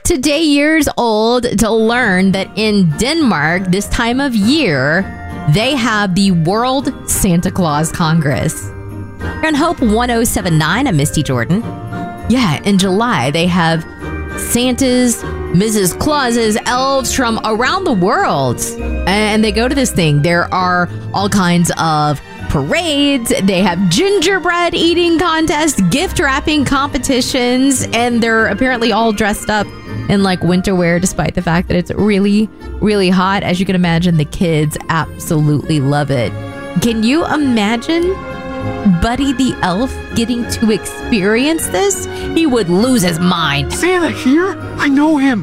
today years old to learn that in Denmark, this time of year, they have the World Santa Claus Congress. You're on Hope 1079. I'm Misty Jordan. Yeah, in July, they have Santas, Mrs. Clauses, elves from around the world. And they go to this thing. There are all kinds of parades. They have gingerbread eating contests, gift wrapping competitions, and they're apparently all dressed up in like winter wear, despite the fact that it's really, really hot. As you can imagine, the kids absolutely love it. Can you imagine Buddy the Elf getting to experience this? He would lose his mind. Santa here? I know him.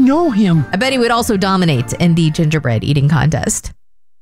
I bet he would also dominate in the gingerbread eating contest.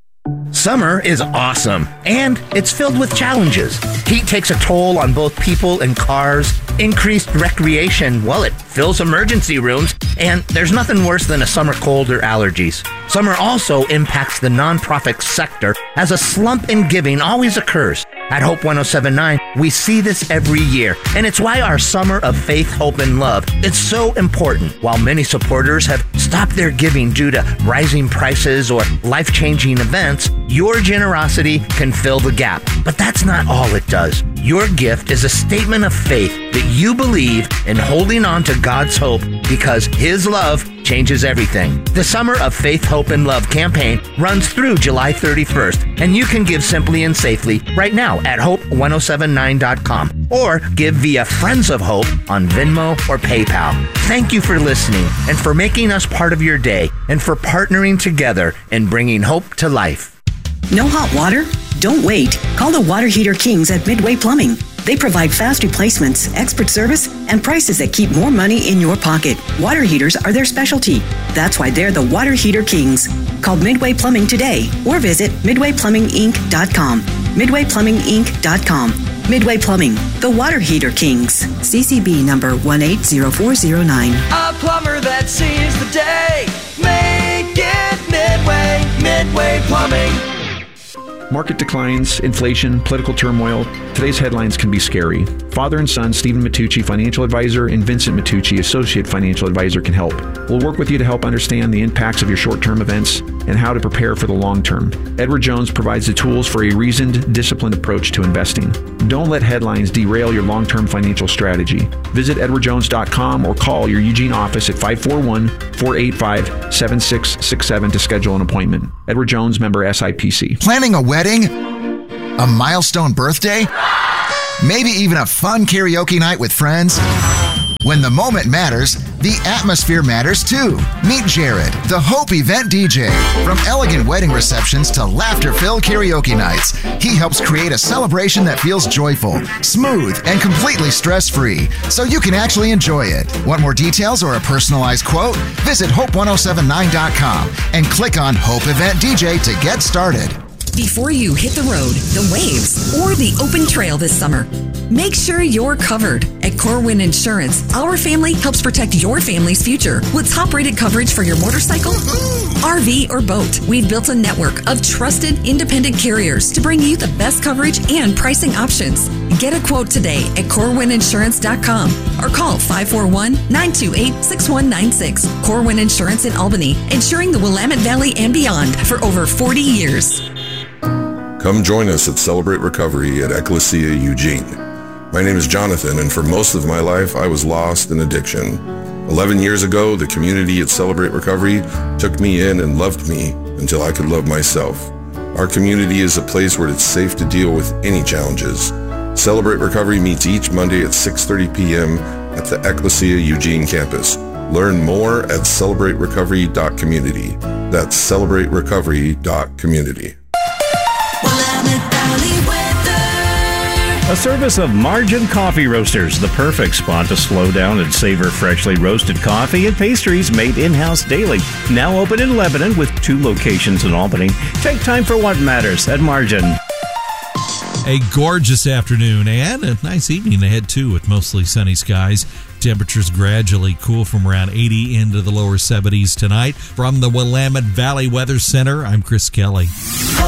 Summer is awesome, and it's filled with challenges. Heat takes a toll on both people and cars. Increased recreation, well, it fills emergency rooms, and there's nothing worse than a summer cold or allergies. Summer also impacts the nonprofit sector, as a slump in giving always occurs. At Hope 1079, we see this every year, and it's why our Summer of Faith, Hope, and Love is so important. While many supporters have stopped their giving due to rising prices or life-changing events, your generosity can fill the gap. But that's not all it does. Your gift is a statement of faith that you believe in holding on to God's hope because His love changes everything. The Summer of Faith, Hope, and Love campaign runs through July 31st, and you can give simply and safely right now at hope1079.com or give via Friends of Hope on Venmo or PayPal. Thank you for listening and for making us part of your day and for partnering together in bringing hope to life. No hot water? Don't wait. Call the Water Heater Kings at Midway Plumbing. They provide fast replacements, expert service, and prices that keep more money in your pocket. Water heaters are their specialty. That's why they're the Water Heater Kings. Call Midway Plumbing today or visit MidwayPlumbingInc.com. MidwayPlumbingInc.com. Midway Plumbing, the Water Heater Kings. CCB number 180409. A plumber that sees the day. Make it Midway Plumbing. Market declines, inflation, political turmoil. Today's headlines can be scary. Father and son, Stephen Matucci, financial advisor, and Vincent Matucci, associate financial advisor, can help. We'll work with you to help understand the impacts of your short-term events and how to prepare for the long term. Edward Jones provides the tools for a reasoned, disciplined approach to investing. Don't let headlines derail your long-term financial strategy. Visit edwardjones.com or call your Eugene office at 541-485-7667 to schedule an appointment. Edward Jones, member SIPC. Planning a wedding? A milestone birthday? Maybe even a fun karaoke night with friends? When the moment matters, the atmosphere matters too. Meet Jared, the Hope event DJ. From elegant wedding receptions to laughter-filled karaoke nights, he helps create a celebration that feels joyful, smooth, and completely stress-free, so you can actually enjoy it. Want more details or a personalized quote? Visit Hope1079.com and click on Hope Event DJ to get started. Before you hit the road, the waves, or the open trail this summer, make sure you're covered. At Corwin Insurance, our family helps protect your family's future with top-rated coverage for your motorcycle, RV, or boat. We've built a network of trusted, independent carriers to bring you the best coverage and pricing options. Get a quote today at CorwinInsurance.com or call 541-928-6196. Corwin Insurance in Albany, insuring the Willamette Valley and beyond for over 40 years. Come join us at Celebrate Recovery at Ecclesia Eugene. My name is Jonathan, and for most of my life, I was lost in addiction. 11 years ago, the community at Celebrate Recovery took me in and loved me until I could love myself. Our community is a place where it's safe to deal with any challenges. Celebrate Recovery meets each Monday at 6:30 p.m. at the Ecclesia Eugene campus. Learn more at celebraterecovery.community. That's celebraterecovery.community. A service of Margin Coffee Roasters, the perfect spot to slow down and savor freshly roasted coffee and pastries made in-house daily. Now open in Lebanon with 2 locations in Albany. Take time for what matters at Margin. A gorgeous afternoon and a nice evening ahead, too, with mostly sunny skies. Temperatures gradually cool from around 80 into the lower 70s tonight. From the Willamette Valley Weather Center, I'm Chris Kelly.